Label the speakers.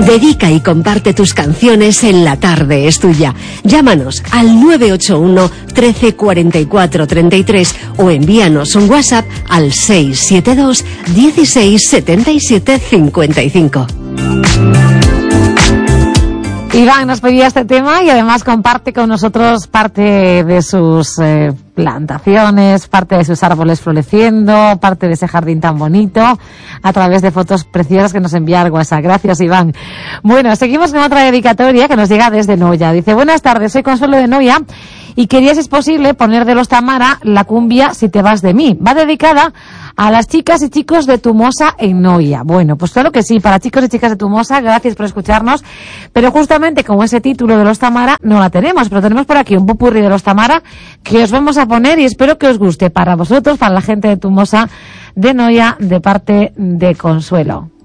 Speaker 1: Dedica y comparte tus canciones en La Tarde es Tuya. Llámanos al 981 13 44 33 o envíanos un WhatsApp al 672 16 77 55.
Speaker 2: Iván nos pedía este tema y además comparte con nosotros parte de sus plantaciones, parte de sus árboles floreciendo, parte de ese jardín tan bonito, a través de fotos preciosas que nos envía al WhatsApp. Gracias, Iván. Bueno, seguimos con otra dedicatoria que nos llega desde Noia. Dice: buenas tardes, soy Consuelo de Noia y quería, si es posible, poner de Los Tamara la cumbia Si te vas de mí. Va dedicada a las chicas y chicos de Tumosa en Noia. Bueno, pues claro que sí, para chicos y chicas de Tumosa, gracias por escucharnos. Pero justamente como ese título de Los Tamara no la tenemos, pero tenemos por aquí un popurrí de Los Tamara que os vamos a poner y espero que os guste para vosotros, para la gente de Tumosa de Noia, de parte de Consuelo.